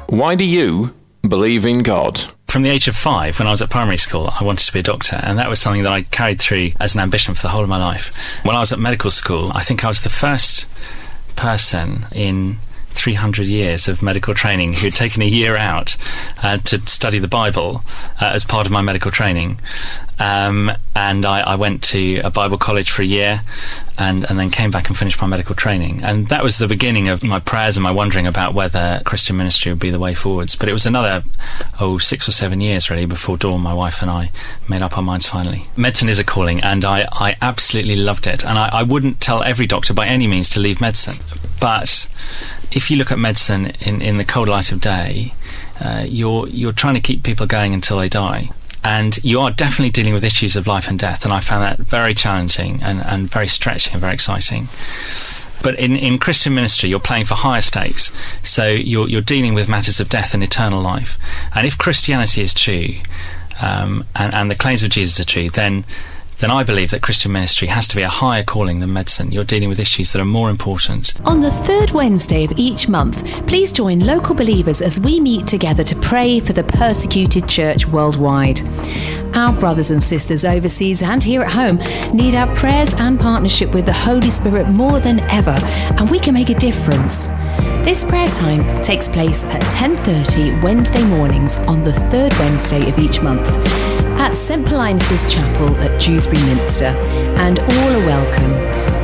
Why do you believe in God? From the age of 5, when I was at primary school, I wanted to be a doctor, and that was something that I carried through as an ambition for the whole of my life. When I was at medical school, I think I was the first person in 300 years of medical training who'd taken a year out to study the Bible as part of my medical training. And I went to a Bible college for a year and then came back and finished my medical training. And that was the beginning of my prayers and my wondering about whether Christian ministry would be the way forwards. But it was another 6 or 7 years really before Dawn, my wife, and I made up our minds finally. Medicine is a calling, and I absolutely loved it. And I wouldn't tell every doctor by any means to leave medicine. But if you look at medicine in the cold light of day, you're trying to keep people going until they die. And you are definitely dealing with issues of life and death, and I found that very challenging and very stretching and very exciting. But in Christian ministry, you're playing for higher stakes, so you're dealing with matters of death and eternal life. And if Christianity is true, and the claims of Jesus are true, then I believe that Christian ministry has to be a higher calling than medicine. You're dealing with issues that are more important. On the third Wednesday of each month, please join local believers as we meet together to pray for the persecuted church worldwide. Our brothers and sisters overseas and here at home need our prayers and partnership with the Holy Spirit more than ever, and we can make a difference. This prayer time takes place at 10:30 Wednesday mornings on the third Wednesday of each month at St Paulinus' Chapel at Dewsbury Minster, and all are welcome.